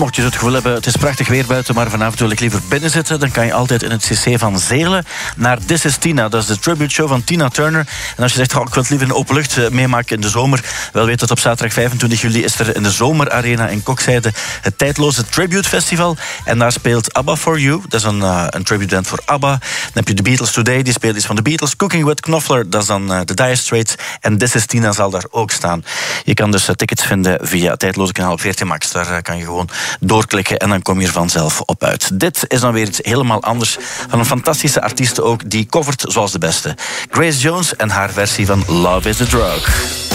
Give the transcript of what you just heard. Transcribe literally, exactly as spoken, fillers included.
mocht je het gevoel hebben, het is prachtig weer buiten, maar vanavond wil ik liever binnen zitten, dan kan je altijd in het C C van Zeelen naar This Is Tina. Dat is de tribute show van Tina Turner. En als je zegt, oh, ik wil het liever in de openlucht meemaken in de zomer, wel weet dat op zaterdag vijfentwintig juli is er in de Zomerarena in Kokzijde het tijdloze Tribute Festival. En daar speelt ABBA For You. Dat is een, uh, een tribute band voor ABBA. Dan heb je de Beatles Today, die speelt iets van de Beatles. Cooking with Knopfler, dat is dan uh, de Dire Straits. En This Is Tina zal daar ook staan. Je kan dus uh, tickets vinden via het tijdloze kanaal op V R T Max. Daar uh, kan je gewoon doorklikken en dan kom je er vanzelf op uit. Dit is dan weer iets helemaal anders van een fantastische artiest ook, die covert zoals de beste. Grace Jones en haar versie van Love is a Drug.